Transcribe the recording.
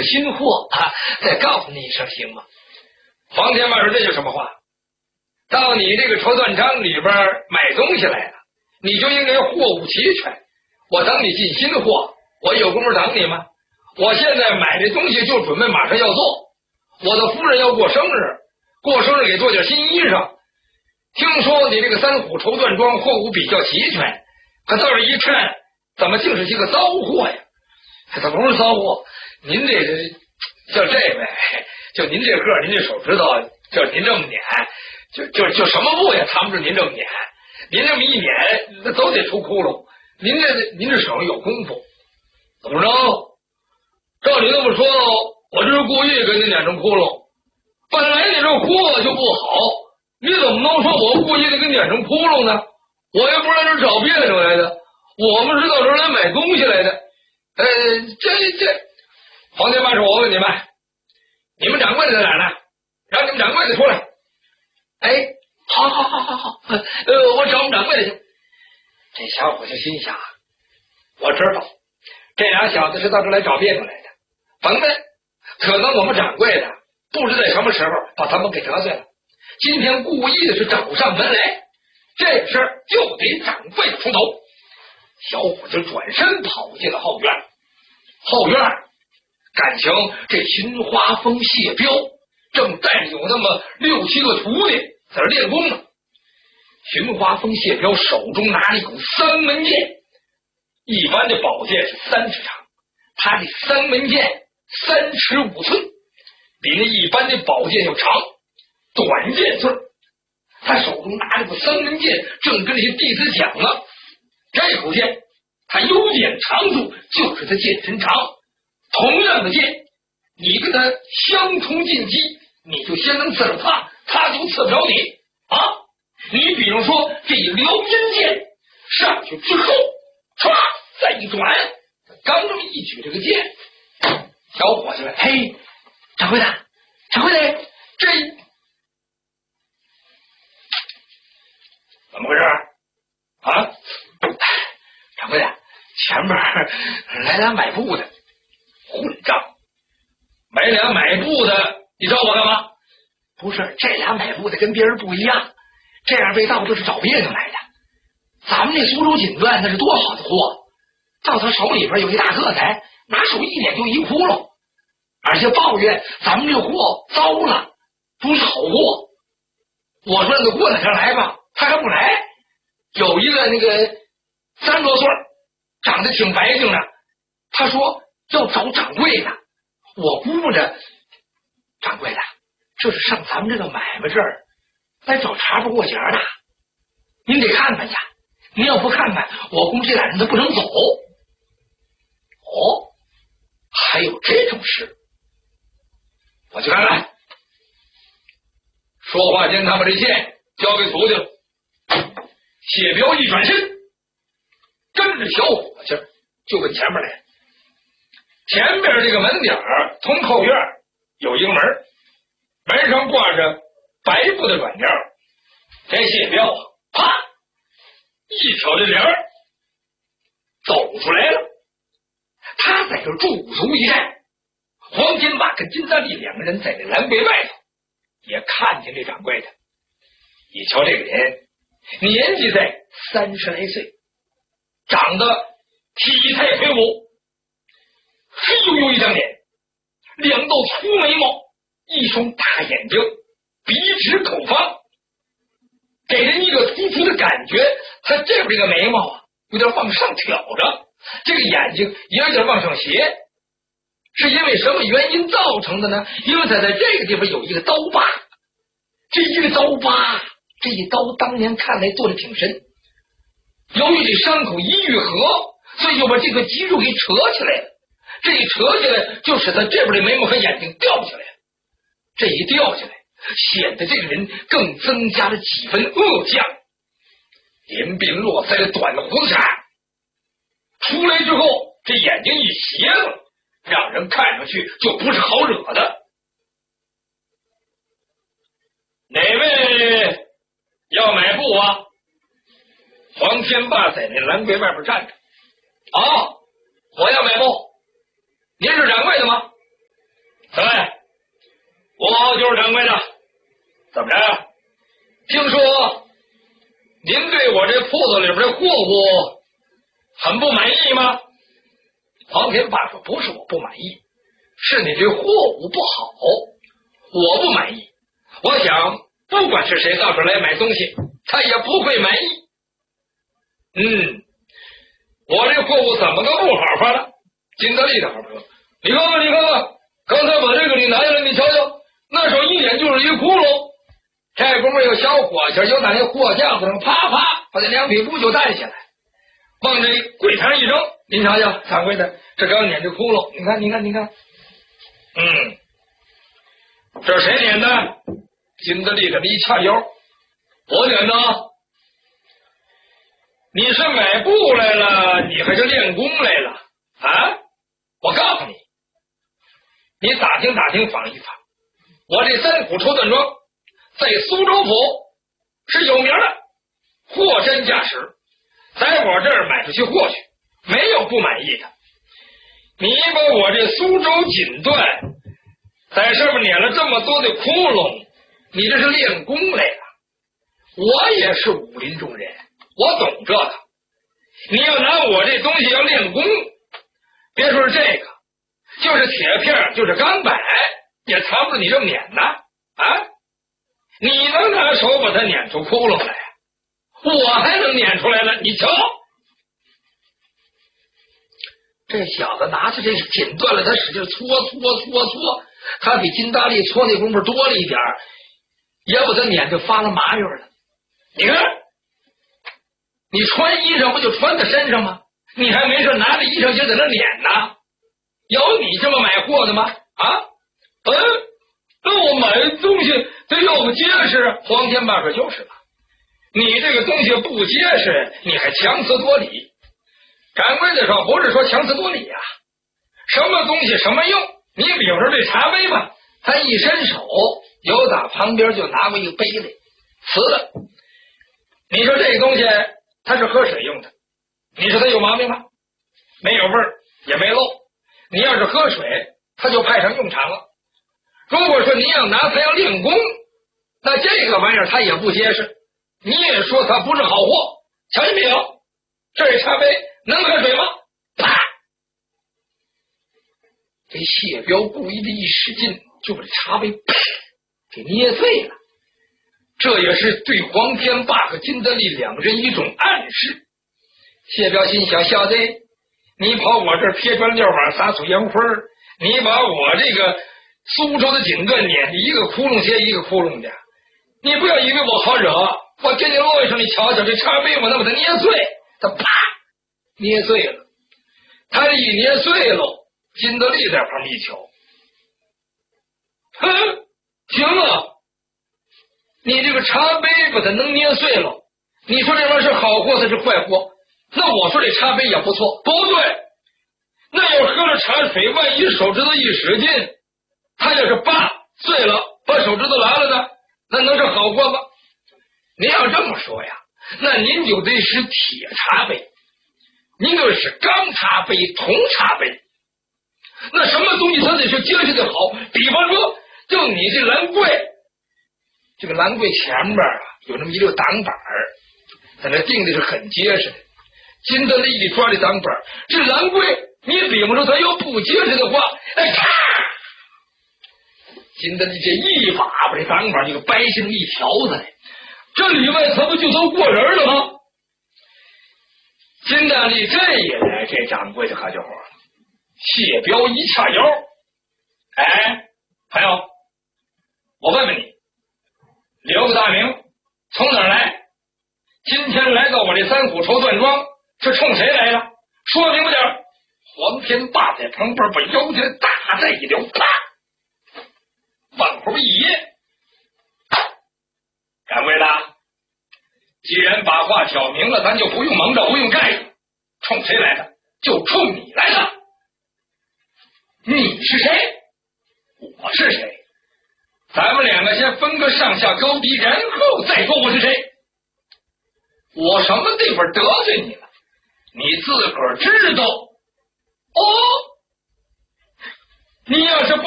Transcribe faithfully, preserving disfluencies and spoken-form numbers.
新货啊，再告诉你一声行吗？ 黄天霸说：“这叫什么话？到你这个绸缎厂里边买东西来了，你就应该货物齐全。我等你进新货，我有功夫等你吗？我现在买这东西就准备马上要做，我的夫人要过生日，过生日给做件新衣裳。听说你这个三虎绸缎庄货物比较齐全，可到这一看，怎么竟是些个糟货呀？它不是糟货，您这个叫这位，就您这个，您这手指头，就您这么捻，就就就什么布也藏不住您这么捻，您这么一捻，那都得出窟窿。您这您这手上有功夫，怎么着？照你那么说，我这是故意给你捻成窟窿。本来你这货就不好，你怎么能说我故意的给你捻成窟窿呢？我也不是来这找别扭来的，我们是到这儿来买东西来的。呃，这这，黄天霸说：“我问你们，你们掌柜的在哪儿呢？让你们掌柜的出来。” 哎，好好好好好，呃，我找我们掌柜的去。 这小伙就心想：我知道这俩小子是到这儿来找别扭来的，甭问，可能我们掌柜的不知在什么时候把他们给得罪了，今天故意的是找上门来，这事儿就得掌柜的出头。小伙子转身跑进了后院，后院感情这秦华峰谢彪正带着有那么六七个徒弟在这练功呢。秦华峰谢彪手中拿着一股三门剑，一般的宝剑是三尺长，他这三门剑三尺五寸，比那一般的宝剑要长，短剑寸。他手中拿着个三门剑，正跟这些弟子讲呢。这口剑，他优剑长处就是他剑身长。同样的剑，你跟他相同进击，你就先能刺着他，他就刺不着你啊！你比如说这一辽阴剑上去之后，唰再一转，刚这么一举这个剑，小伙子们，嘿，掌柜的，掌柜的，这怎么回事啊？掌柜的，前面来俩买布的，混账！买俩买布的，你找我干嘛？ 不是，这俩买布的跟别人不一样，这样被盗就是找别人来的。咱们这苏州锦缎那是多好的货，到他手里边有一大个才，拿手一捻就一窟窿，而且抱怨咱们这货糟了，不是好货。我说让他过两天来吧，他还不来。有一个那个三十多岁，长得挺白净的，他说要找掌柜的。我估摸着，掌柜的这是上咱们这个买卖这儿来找茬不过节的，您得看看去。您要不看看，我估摸这俩人他不能走。哦，还有这种事， 我去看看。说话间，他把这剑交给徒弟了。谢彪一转身，跟着小伙计就奔前面来。前面这个门点儿通后院有一个门，门上挂着白布的软帘。这谢彪啊，啪一挑这帘儿走出来了。他在这驻足一站，黄金霸跟金三弟两个人在这栏柜外头也看见这掌柜的。一瞧这个人年纪在三十来岁，长得体态魁梧，黑黝黝一张脸，两道粗眉毛，一双大眼睛，鼻直口方，给人一个突出的感觉。他这边这个眉毛啊有点往上挑着，这个眼睛也有点往上斜，是因为什么原因造成的呢？因为他在这个地方有一个刀疤，这一个刀疤，这一刀当年看来做的挺深，由于这伤口一愈合，所以就把这个肌肉给扯起来了。这一扯起来，就使他这边的眉毛和眼睛掉下来了。这一掉下来，显得这个人更增加了几分恶相。连鬓络腮的短胡子茬出来之后，这眼睛一斜了，让人看上去就不是好惹的。哪位要买布啊？黄天霸在那栏柜外边站着。哦，我要买布。您是掌柜的吗？ 我就是掌柜的。怎么着？听说您对我这铺子里边的货物很不满意吗？ 黄天霸说：“不是我不满意，是你这货物不好， 我不满意。我想，不管是谁到这儿来买东西，他也不会满意。嗯，我这货物怎么个不好法了？金德利的好朋友，你看看，你看看，刚才把这个你拿下来，你瞧瞧，那手一眼就是一窟窿。这功夫有小伙计就在那货架子上啪啪把这两匹布就带下来，往这柜台上一扔。您瞧瞧，掌柜的，这刚撵这窟窿，你看，你看，你看，嗯，这是谁撵的？金德利这么一掐腰，我撵的。你是买布来了，你还是练功来了啊？我告诉你，你打听打听，访一访，我这三虎绸缎庄在苏州府是有名的，货真价实，在我这儿买出去货去，没有不满意的。你把我这苏州锦缎在上面撵了这么多的窟窿，你这是练功来了。我也是武林中人，我懂这个。你要拿我这东西要练功，别说是这个，就是铁片，就是钢板，也藏不住你这么撵呐啊！你能拿手把它撵出窟窿来，我还能撵出来呢。你瞧， 这小子拿着这锦缎了，他使劲搓搓搓搓，他比金大力搓那功夫多了一点，也把他撵就发了麻溜了。 你看，你穿衣裳不就穿在身上吗？你还没事拿着衣裳就在那撵呢？有你这么买货的吗？啊？嗯，那我买东西得要个结实。黄天霸说就是了，你这个东西不结实，你还强词夺理。掌柜的说不是说强词夺理啊，什么东西什么用？你比如说这茶杯吧， 他一伸手，由打旁边就拿过一个杯来，瓷的。 你说这个东西它是喝水用的，你说它有毛病吗？没有味儿，也没漏。你要是喝水，它就派上用场了。如果说你要拿它要练功，那这个玩意儿它也不结实，你也说它不是好货。瞧见没有？这茶杯能喝水吗？啪！ 这谢彪故意的一使劲，就把这茶杯啪给捏碎了。这也是对黄天霸和金德利两人一种暗示。谢彪心想：小子，你跑我这儿撇砖撂瓦撒土洋灰，你把我这个苏州的锦缎撵一个窟窿接一个窟窿的，你不要以为我好惹，我给你落上，你瞧瞧这茶杯，我能把它捏碎。他啪捏碎了，他这一捏碎了，金德利在旁边一瞧，哼，行啊，你这个茶杯把它能捏碎了，你说这玩意儿是好货还是坏货？那我说这茶杯也不错。 不对，那要喝了茶水，万一手指头一使劲，它要是叭碎了，把手指头拉了呢，那能是好货吗？ 您要这么说呀，那您就得是铁茶杯，您就是钢茶杯、铜茶杯。 那什么东西它得是结实的好？比方说，就你这兰桂， 这个兰桂前面啊有那么一溜挡板儿，在那定的是很结实的。 金德利一抓这挡板，这兰桂，你比方说它要不结实的话，哎咔！ 金德利这一把把这挡板就掰成一条子来， 这里外它不就都过人了吗？ 金大力这一来，这掌柜就可就火了。谢彪一叉腰， 哎，朋友，我问问你，留个大名，从哪儿来？今天来到我这三虎绸缎庄，是冲谁来的？说明白点。 黄天霸在旁边把腰间大带一撩，啪，往后一掖。 掌柜的，既然把话挑明了，咱就不用蒙着，不用盖着。冲谁来的？就冲你来的。你是谁？我是谁？咱们两个先分个上下高低，然后再说我是谁。我什么地方得罪你了？你自个儿知道。哦，你要是不